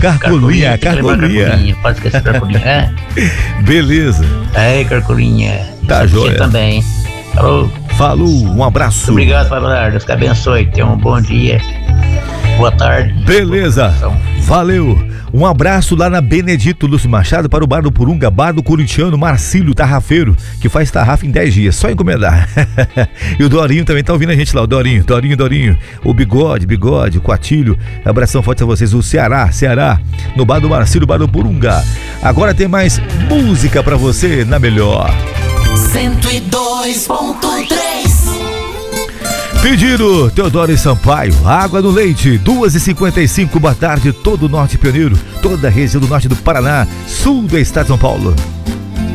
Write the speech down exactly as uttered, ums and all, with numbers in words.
Carcolinha, Carcolinha. Carcolinha, pode esquecer Carcolinha, é? Beleza. É, Carcolinha. Tá Isso joia. também. Falou. Falou, um abraço. Muito obrigado, Fábio. Deus te abençoe. Tenha um bom dia. Boa tarde. Beleza. Valeu. Um abraço lá na Benedito Lúcio Machado para o bar do Purunga, bar do corintiano Marcílio Tarrafeiro, que faz tarrafa em dez dias, só encomendar. E o Dorinho também tá ouvindo a gente lá, o Dorinho, Dorinho, Dorinho. O Bigode, Bigode, o Coatilho. Abração forte a vocês, o Ceará, Ceará, no bar do Marcílio, bar do Purunga. Agora tem mais música pra você na melhor. cento e dois ponto três. Pedido Teodoro e Sampaio, água no leite, duas e cinquenta e cinco, boa tarde, todo o Norte Pioneiro, toda a região do norte do Paraná, sul do estado de São Paulo.